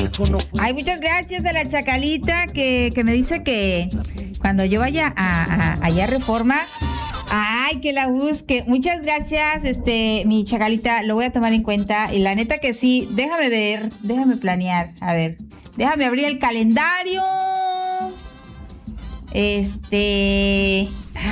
Ay, muchas gracias a la Chacalita que me dice que cuando yo vaya allá a Reforma, ay, que la busque. Muchas gracias, mi Chacalita, lo voy a tomar en cuenta. Y la neta que sí, déjame ver, déjame planear. A ver, déjame abrir el calendario. Ay.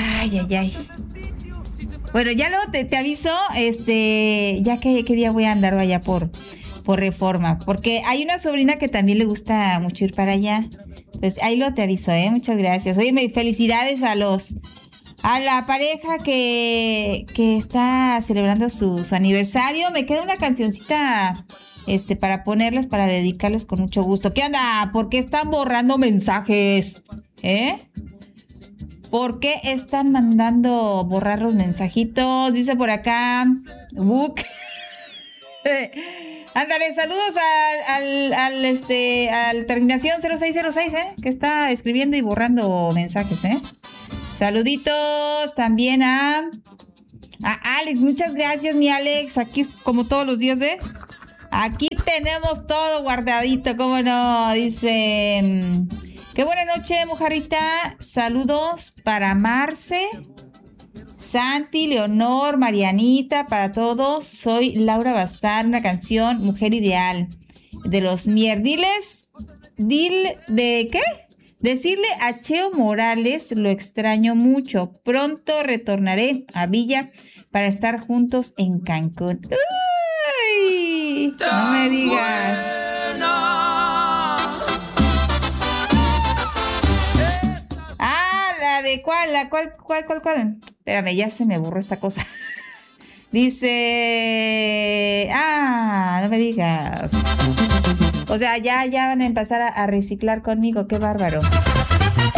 Bueno, ya luego te aviso, ya que qué día voy a andar allá por Reforma, porque hay una sobrina que también le gusta mucho ir para allá. Entonces, ahí lo te aviso, muchas gracias. Oye, felicidades a la pareja que está celebrando su aniversario. Me queda una cancioncita para ponerles, para dedicarles con mucho gusto. ¿Qué onda? ¿Por qué están borrando mensajes? ¿Por qué están mandando borrar los mensajitos? Dice por acá Book. Ándale, saludos al terminación 0606, que está escribiendo y borrando mensajes, Saluditos también a Alex, muchas gracias, mi Alex. Aquí, como todos los días, ¿ve? Aquí tenemos todo guardadito, ¿cómo no? Dice, qué buena noche, mojarrita. Saludos para Marce, Santi, Leonor, Marianita, para todos. Soy Laura Bastán, una canción, Mujer Ideal, de los Mierdiles. ¿De qué? Decirle a Cheo Morales, lo extraño mucho. Pronto retornaré a Villa para estar juntos en Cancún. ¡Uy! No me digas. ¿La de cuál? ¿Cuál? Espérame, ya se me borró esta cosa. Dice... no me digas. O sea, ya van a empezar a reciclar conmigo. ¡Qué bárbaro!